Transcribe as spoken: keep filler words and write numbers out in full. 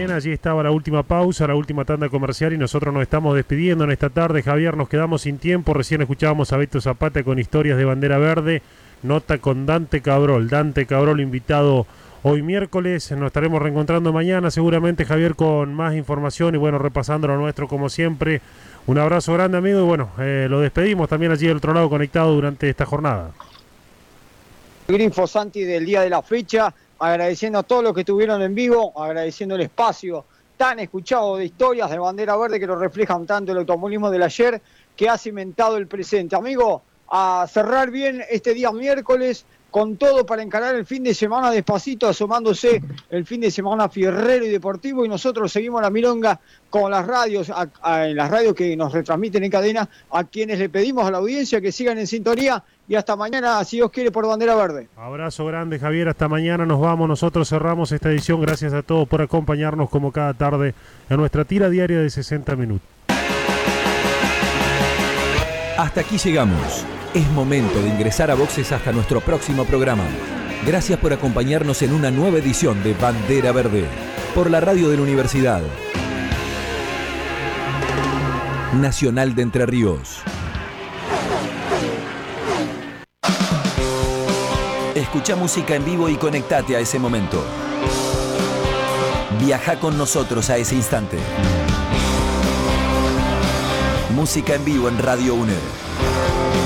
bien, allí estaba la última pausa, la última tanda comercial y nosotros nos estamos despidiendo en esta tarde. Javier, nos quedamos sin tiempo, recién escuchábamos a Beto Zapata con historias de bandera verde, nota con Dante Cabrol, Dante Cabrol invitado hoy miércoles, nos estaremos reencontrando mañana seguramente, Javier, con más información y bueno, repasando lo nuestro como siempre. Un abrazo grande, amigo, y bueno, eh, lo despedimos también allí del otro lado conectado durante esta jornada. Grifo Santi del día de la fecha, agradeciendo a todos los que estuvieron en vivo, agradeciendo el espacio tan escuchado de historias de bandera verde que lo reflejan tanto el automovilismo del ayer que ha cimentado el presente. Amigo, a cerrar bien este día miércoles con todo para encarar el fin de semana despacito, asomándose el fin de semana fierrero y deportivo, y nosotros seguimos la milonga con las radios, a, a, las radios que nos retransmiten en cadena, a quienes le pedimos a la audiencia que sigan en sintonía, y hasta mañana, si Dios quiere, por Bandera Verde. Abrazo grande, Javier, hasta mañana nos vamos, nosotros cerramos esta edición, gracias a todos por acompañarnos como cada tarde en nuestra tira diaria de sesenta minutos. Hasta aquí llegamos. Es momento de ingresar a boxes hasta nuestro próximo programa. Gracias por acompañarnos en una nueva edición de Bandera Verde, por la radio de la Universidad Nacional de Entre Ríos. Escucha música en vivo y conectate a ese momento. Viaja con nosotros a ese instante. Música en vivo en Radio UNER.